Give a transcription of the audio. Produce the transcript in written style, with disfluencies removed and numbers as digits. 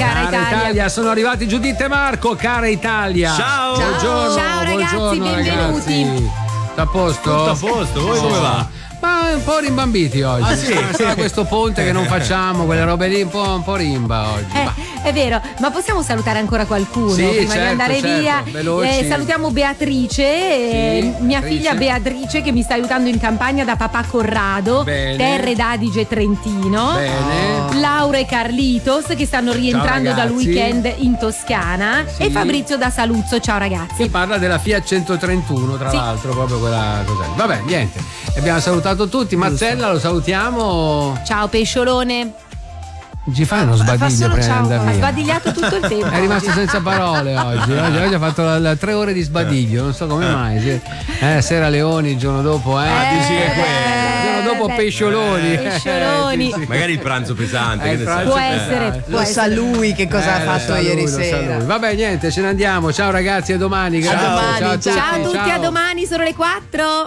Cara Italia, sono arrivati Giuditta e Marco, cara Italia. Ciao. Buongiorno. Ciao ragazzi, buongiorno, benvenuti. Ragazzi. Tutto a posto? Tutto a posto, voi come va? Ma un po' rimbambiti oggi. Ah, sì? Sarà questo ponte che non facciamo, quelle robe lì, un po' rimba oggi. È vero, ma possiamo salutare ancora qualcuno Sì, prima certo, di andare certo, via? veloci. Salutiamo Beatrice, mia Beatrice. figlia Beatrice che mi sta aiutando in campagna da papà Corrado, Bene. Terre d'Adige Trentino. Bene. Laura e Carlitos che stanno rientrando Ciao, dal ragazzi. weekend in Toscana. Sì. E Fabrizio da Saluzzo, ciao ragazzi. Che parla della Fiat 131, tra Sì. l'altro, proprio quella cosa. Vabbè, niente. Abbiamo salutato tutti. Mazzella lo salutiamo. Ciao pesciolone. Ci fai uno sbadiglio solo prima di ciao, andare Ha via? sbadigliato tutto il tempo. È rimasto senza parole oggi. Oggi ha fatto 3 ore di sbadiglio, non so come mai. Sera Leoni, il giorno dopo, dici che è quello. Il giorno dopo beh, pescioloni. pescioloni. Sì, sì. Magari il pranzo pesante, che ne sai? Può essere, può Lo sa essere. lui che cosa ha Lo fatto sa lui, ieri lo sa sera. lui. Vabbè, niente, ce ne andiamo. Ciao ragazzi, a domani. Grazie. domani, Ciao a tutti. Ciao a tutti, ciao. a domani, sono le 4.